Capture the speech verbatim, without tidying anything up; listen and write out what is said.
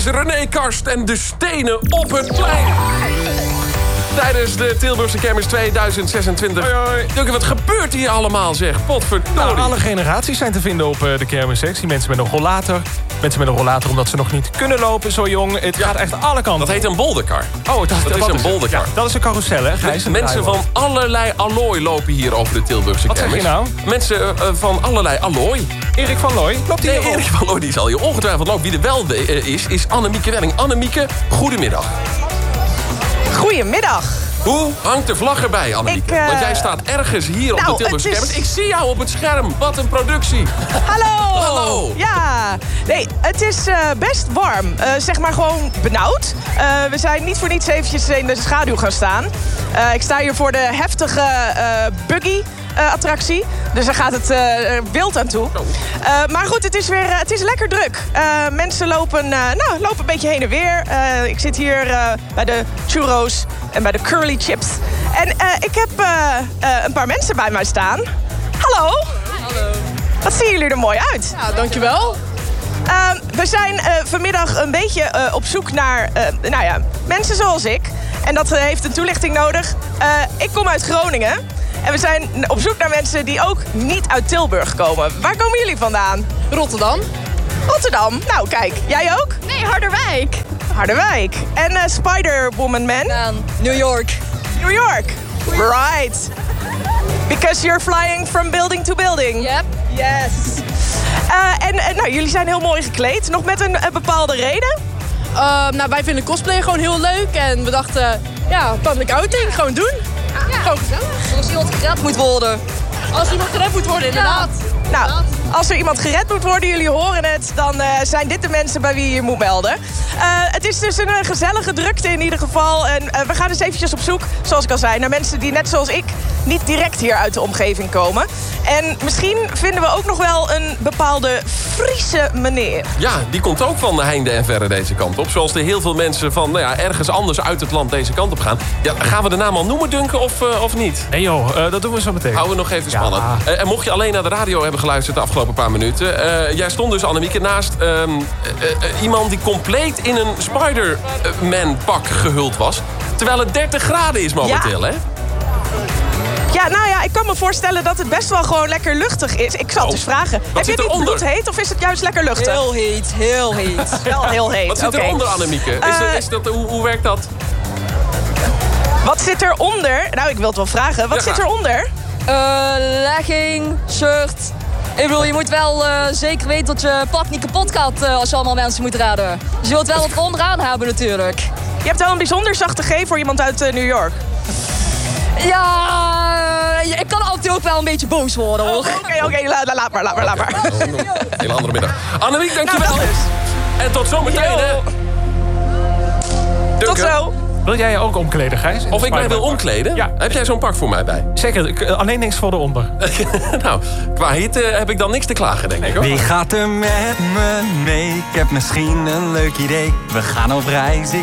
is René Karst en de stenen op het plein. Tijdens de Tilburgse Kermis tweeduizend zesentwintig. Hoi, hoi. Duncan, wat gebeurt hier allemaal, zeg? Potverdorie. Nou, alle generaties zijn te vinden op uh, de kermissectie. Mensen met een rollator. Mensen met een rollator omdat ze nog niet kunnen lopen, zo jong. Het ja, gaat echt alle kanten. Dat heet een bolderkar. Oh, dat, dat is een bolderkar. Ja, dat is een carousel, hè, Gijs? Mensen van allerlei allooi lopen hier over de Tilburgse Wat Kermis. Wat zeg je nou? Mensen uh, van allerlei allooi. Erik van Looy, loopt hij nee, hier Erik van Looy die zal hier ongetwijfeld lopen. Wie er wel uh, is, is Annemieke Welling. Annemieke, goedemiddag. Goedemiddag. Hoe hangt de vlag erbij, Annemieke? Ik, uh... Want jij staat ergens hier nou, op de Tilburgse is... Kermis. Ik zie jou op het scherm. Wat een productie. Hallo. Hallo. Ja. Nee, het is uh, best warm. Uh, zeg maar gewoon benauwd. Uh, we zijn niet voor niets eventjes in de schaduw gaan staan. Uh, ik sta hier voor de heftige uh, buggy. Uh, attractie. Dus daar gaat het uh, wild aan toe. Uh, maar goed, het is weer uh, het is lekker druk. Uh, mensen lopen, uh, nou, lopen een beetje heen en weer. Uh, ik zit hier uh, bij de churros en bij de curly chips. En uh, ik heb uh, uh, een paar mensen bij mij staan. Hallo. Hallo. Wat zien jullie er mooi uit. Ja, dankjewel. Uh, we zijn uh, vanmiddag een beetje uh, op zoek naar uh, nou ja, mensen zoals ik. En dat uh, heeft een toelichting nodig. Uh, ik kom uit Groningen. En we zijn op zoek naar mensen die ook niet uit Tilburg komen. Waar komen jullie vandaan? Rotterdam. Rotterdam? Nou, kijk. Jij ook? Nee, Harderwijk. Harderwijk. En uh, Spider-Woman Man? Uh, New York. New York. Right. Because you're flying from building to building. Yep. Yes. Uh, en uh, nou, jullie zijn heel mooi gekleed. Nog met een, een bepaalde reden? Uh, nou, wij vinden cosplay gewoon heel leuk. En we dachten, ja, public outing, gewoon doen. Ja. Gewoon gezellig. Als iemand gered moet worden. Als iemand gered moet worden, inderdaad. Ja. Nou, als er iemand gered moet worden, jullie horen het... dan uh, zijn dit de mensen bij wie je je moet melden. Uh, het is dus een uh, gezellige drukte in ieder geval. En uh, we gaan dus eventjes op zoek, zoals ik al zei... naar mensen die net zoals ik niet direct hier uit de omgeving komen. En misschien vinden we ook nog wel een bepaalde Friese meneer. Ja, die komt ook van de heinde en verre deze kant op. Zoals er heel veel mensen van nou ja, ergens anders uit het land deze kant op gaan. Ja, gaan we de naam al noemen, Duncan, of, uh, of niet? Nee joh, uh, dat doen we zo meteen. Houden we nog even spannend. Ja. Uh, en mocht je alleen naar de radio hebben geluisterd de afgelopen paar minuten... Uh, jij stond dus, Annemieke, naast uh, uh, uh, iemand die compleet in een Spider-Man-pak gehuld was. Terwijl het dertig graden is momenteel, ja. hè? Ja, nou ja, ik kan me voorstellen dat het best wel gewoon lekker luchtig is. Ik zal het oh. dus vragen. Wat Heb je het niet bloedheet of is het juist lekker luchtig? Heel heet, heel heet. Wel heel heet, Wat zit okay. eronder, Annemieke? Is Uh, er, is dat, hoe, hoe werkt dat? Wat zit eronder? Nou, ik wil het wel vragen. Wat ja, zit eronder? Uh, legging, shirt. Ik bedoel, je moet wel uh, zeker weten dat je pak niet kapot gaat uh, als je allemaal mensen moet raden. Dus je wilt wel wat onderaan hebben natuurlijk. Je hebt wel een bijzonder zachte G voor iemand uit uh, New York. Ja, uh, ik kan altijd ook wel een beetje boos worden, hoor. Oké, oh, oké, okay, okay. la, laat maar, laat maar, laat maar. Oh, hele andere middag. Annemiek, dankjewel. Nou, en tot zometeen, hè. Tot zo. Wil jij je ook omkleden, Gijs? Of ik mij wil omkleden? Ja. Heb jij zo'n pak voor mij bij? Zeker, alleen niks voor de onder. Nou, qua hitte heb ik dan niks te klagen, denk ik. Hoor. Wie gaat er met me mee? Ik heb misschien een leuk idee. We gaan op reis, ik